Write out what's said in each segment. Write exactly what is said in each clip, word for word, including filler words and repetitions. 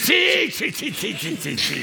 Sì, sì, sì, sì, sì, sì, sì.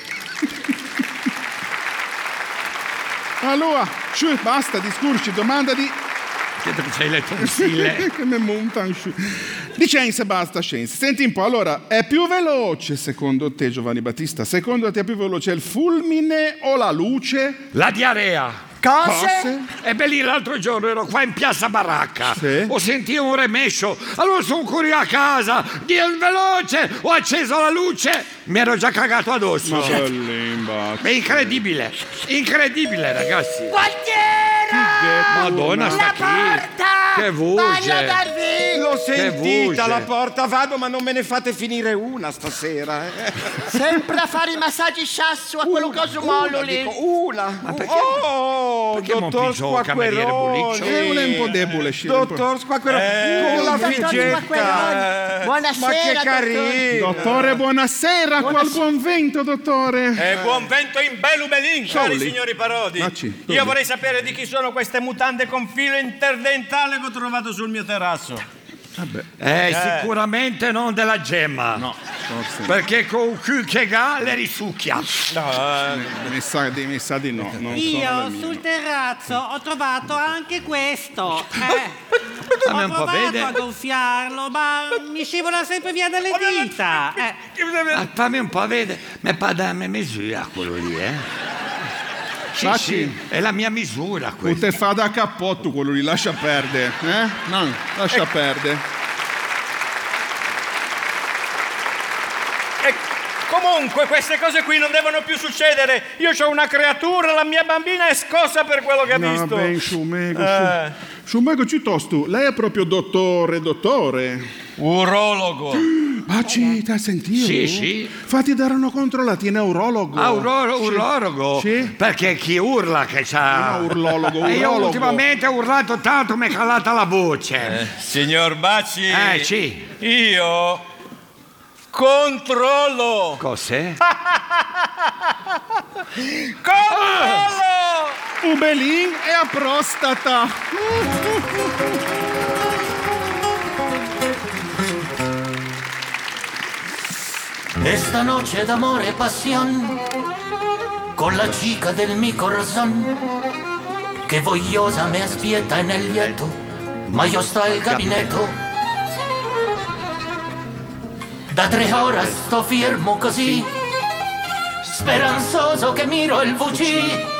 Allora, su, basta discorsi, domanda di... Credo che c'hai le tonsille. Che mi montano su. Di scienza basta scienza. Senti un po', allora, è più veloce secondo te, Giovanni Battista? Secondo te è più veloce il fulmine o la luce? La diarrea. Cose? E beh, lì l'altro giorno ero qua in piazza Baracca. Sì. Ho sentito un remescio. Allora sono corrito a casa. Dio veloce. Ho acceso la luce. Mi ero già cagato addosso. Ma bellin, È incredibile. Incredibile, ragazzi. Portiera! Madonna, sta La qui. porta! Che voce. Voglio dar via! L'ho Che sentita voce. la porta, vado, ma non me ne fate finire una stasera. Eh. Sempre a fare i massaggi sasso a quello coso mollo Una, lì. dico, una. Ma perché- Oh, perché mon dottor pisò il cameriere Boliccio? Squacqueroni. È un po' debole, Scilla, un po'. Dottor Squacqueroni, Eh, con la dottor figetta. Squacqueroni. Buonasera, Ma che dottore. carino. Dottore, buonasera, qual buon vento, dottore. Eh, buon vento in Belumelin, cari Sciolli. signori Parodi. Baci, dove? Io vorrei sapere di chi sono queste mutande con filo interdentale che ho trovato sul mio terrazzo. Eh, sicuramente non della Gemma. No, forse no. Perché con il cul che ga le risucchia. Mi sa, di, mi sa di no. Non sono Io le mie. sul terrazzo ho trovato anche questo. Eh. Fammi Ho un po' provato vedere. a gonfiarlo, ma mi scivola sempre via dalle dita. Eh. Ah, fammi un po' vedere. Ma pa da me misura quello lì, eh? Sì, Baci. sì, è la mia misura O questa. te fa da cappotto quello lì, lascia perdere. Eh? No, lascia perdere. E comunque queste cose qui non devono più succedere. Io ho una creatura, la mia bambina è scossa per quello che ha No, visto. ben, Sciumego, Eh. Sciumego piuttosto, lei è proprio dottore, dottore. Urologo. Baci, ti hai sentito? Sì, sì. Fatti dare una controllata, è neurologo. Ah, urolo- urologo? Sì. Perché chi urla che c'ha... No, urologo, E io urologo. ultimamente ho urlato tanto, mi è calata la voce. Signor Baci. Eh, sì. Io controllo. Cos'è? Controllo! Ubelin e a prostata. Esta noche d'amore e pasión con la chica del mi corazón que vogliosa me aspetta en el lieto ma io sto al gabinetto da tre ore sto fermo così speranzoso che miro il V C